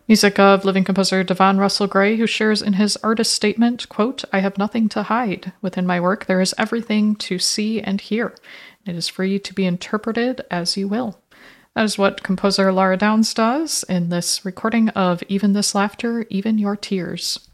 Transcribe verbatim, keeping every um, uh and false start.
Music of living composer Devon Russell Gray, who shares in his artist statement, quote, "I have nothing to hide. Within my work, there is everything to see and hear. It is free to be interpreted as you will." That is what composer Laura Downs does in this recording of Even This Laughter, Even Your Tears.